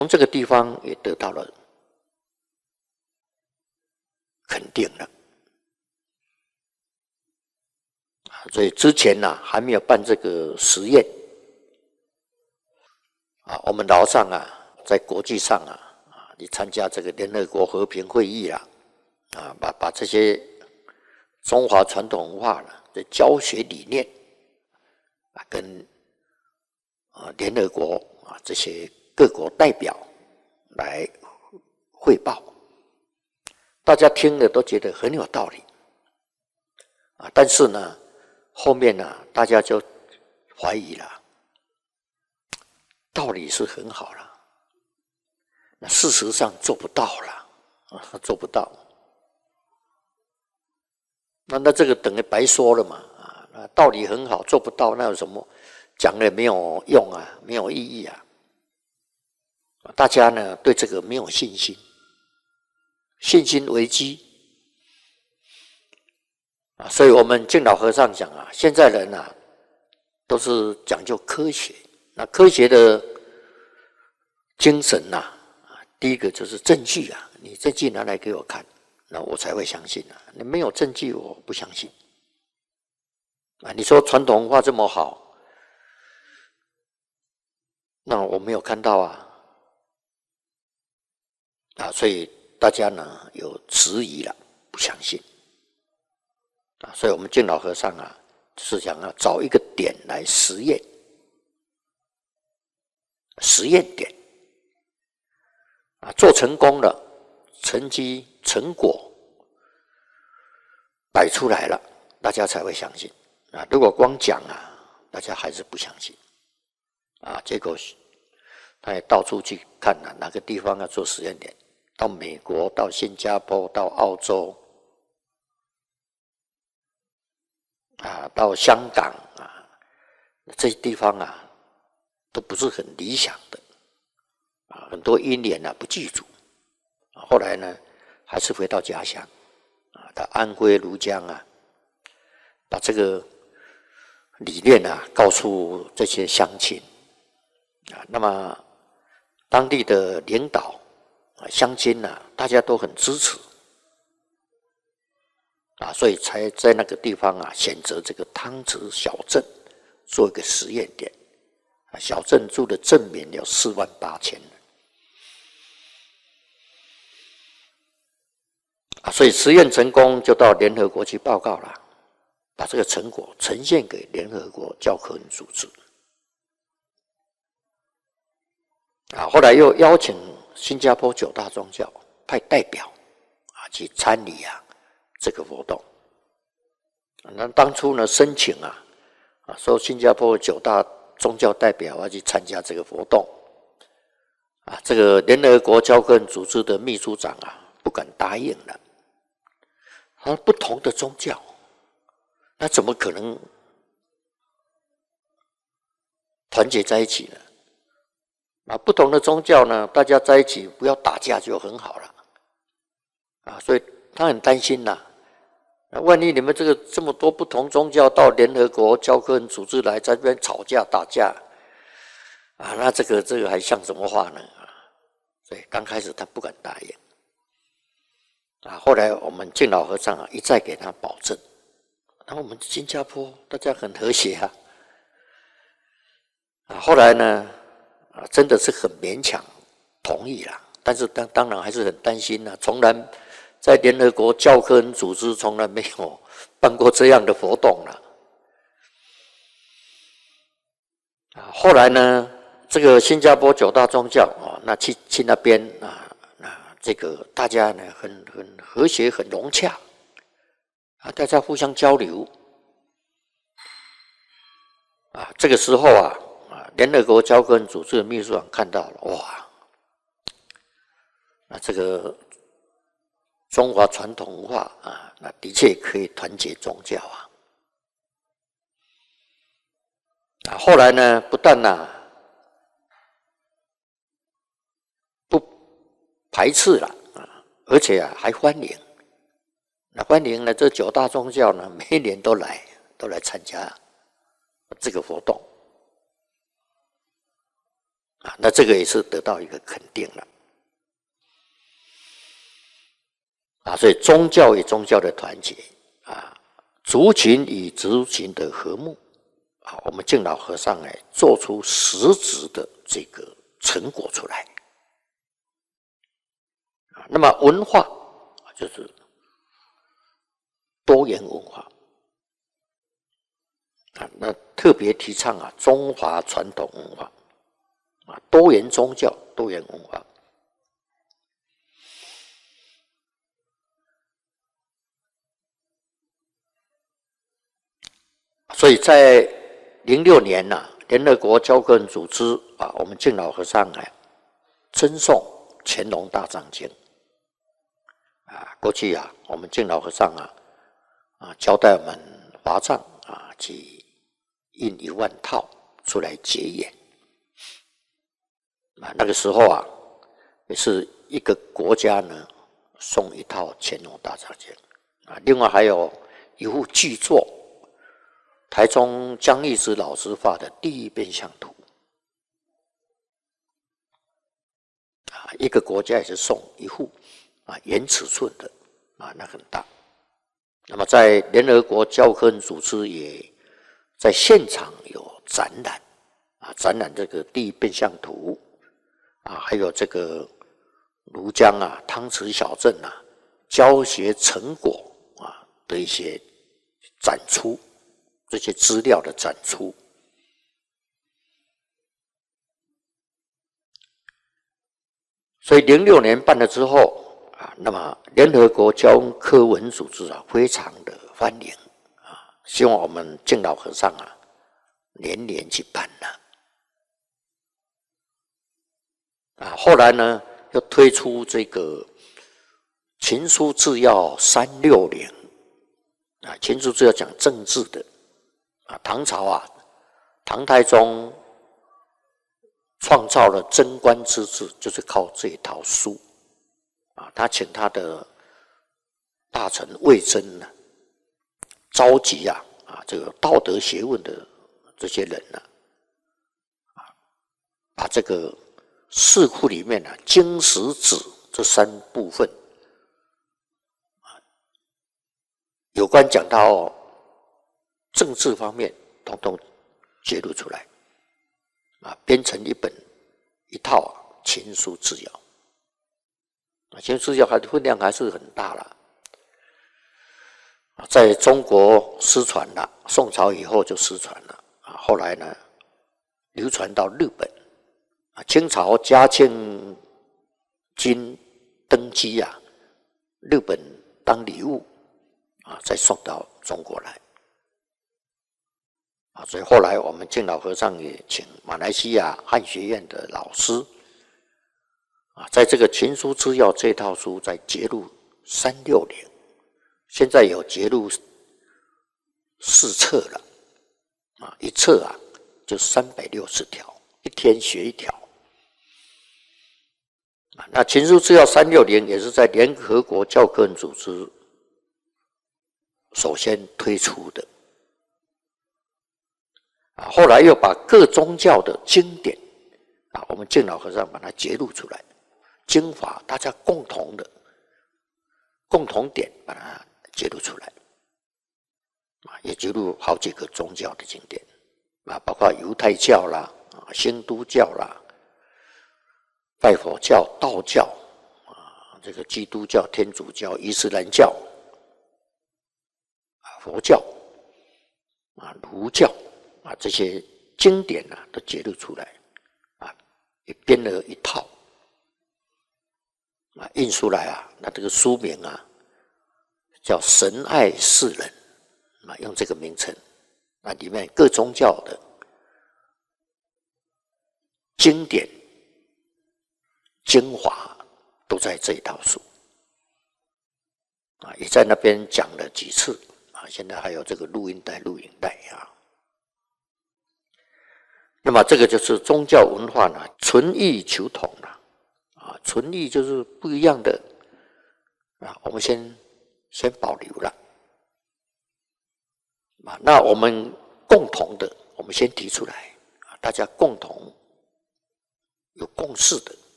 从这个地方也得到了肯定了。所以之前还没有办这个实验我们老上在国际上你参加这个联合国和平会议把这些中华传统文化的教学理念跟联合国这些各国代表来汇报，大家听了都觉得很有道理但是呢，后面大家就怀疑了，道理是很好了，那事实上做不到了做不到，那这个等于白说了嘛道理很好，做不到，那有什么讲了没有用没有意义大家呢对这个没有信心，信心危机所以我们敬老和尚讲现在人都是讲究科学，那科学的精神第一个就是证据你证据拿来给我看，那我才会相信你没有证据我不相信你说传统文化这么好，那我没有看到所以大家呢有质疑了，不相信所以我们敬老和尚就是想要找一个点来实验，实验点做成功了，成绩成果摆出来了，大家才会相信如果光讲大家还是不相信结果他也到处去看哪个地方要做实验点，到美国，到新加坡，到澳洲到香港这些地方都不是很理想的很多因缘不记住后来呢还是回到家乡到安徽庐江把这个理念告诉这些乡亲那么当地的领导乡亲大家都很支持所以才在那个地方选择这个汤池小镇做一个实验点小镇住的镇民有48000人所以实验成功就到联合国去报告了，把这个成果呈现给联合国教科文组织后来又邀请新加坡9大宗教派代表去参与这个活动那当初呢申请说新加坡9大宗教代表要去参加这个活动这个联合国教科文组织的秘书长不敢答应了，他说不同的宗教那怎么可能团结在一起呢不同的宗教呢大家在一起不要打架就很好了所以他很担心万一你们这么多不同宗教到联合国教科文组织来在这边吵架打架那这个还像什么话呢所以刚开始他不敢答应后来我们敬老和尚一再给他保证我们新加坡大家很和谐后来呢真的是很勉强同意了，但是当然还是很担心从来在联合国教科文组织从来没有办过这样的活动后来呢这个新加坡9大宗教那去那边这个大家呢很和谐很融洽大家互相交流这个时候联合国教科文组织的秘书长看到了哇这个中华传统文化那的确可以团结宗教后来呢不但不排斥了而且还欢迎欢迎这9大宗教呢每一年都来参加这个活动那这个也是得到一个肯定了。所以宗教与宗教的团结族群与族群的和睦我们敬老和尚做出实质的这个成果出来。那么文化就是多元文化那特别提倡中华传统文化多元宗教、多元文化。所以在06年联合国教科文组织我们敬老和尚赠送乾隆大藏经过去我们敬老和尚交代我们华藏去印1万套出来结缘那个时候也是一个国家呢送1套乾隆大藏经另外还有一幅巨作，台中江义之老师画的第一变相图一个国家也是送一幅原尺寸的那很大。那么在联合国教科文组织也在现场有展览展览这个第一变相图还有这个庐江汤池小镇教学成果的一些展出，这些资料的展出。所以06年办了之后那么联合国教科文组织非常的欢迎希望我们敬老和尚年年去办后来呢又推出这个情书治要360情书治要讲政治的唐朝唐太宗创造了贞观之治，就是靠这一套书他请他的大臣魏征召集这个道德学问的这些人把这个四库里面经史子这3部分有关讲到政治方面统统揭露出来编成一套情书治要情书治要分量还是很大了在中国失传了宋朝以后就失传了后来呢流传到日本清朝嘉庆君登基日本当礼物再送到中国来所以后来我们敬老和尚也请马来西亚汉学院的老师在这个情书治要这套书再节录360，现在有节录4册了一册就360条，一天学一条那情书治要360也是在联合国教科文组织首先推出的后来又把各宗教的经典我们敬老和尚把它节录出来，经法大家共同点把它节录出来也节录好几个宗教的经典包括犹太教啦新都教啦拜火教、道教这个基督教、天主教、伊斯兰教佛教儒教这些经典都节录出来也编了一套印出来那这个书名叫神爱世人用这个名称里面各宗教的经典精华都在这一套书也在那边讲了几次现在还有这个录音带那么这个就是宗教文化存异求同存异就是不一样的我们先保留了那我们共同的我们先提出来大家共同有共识的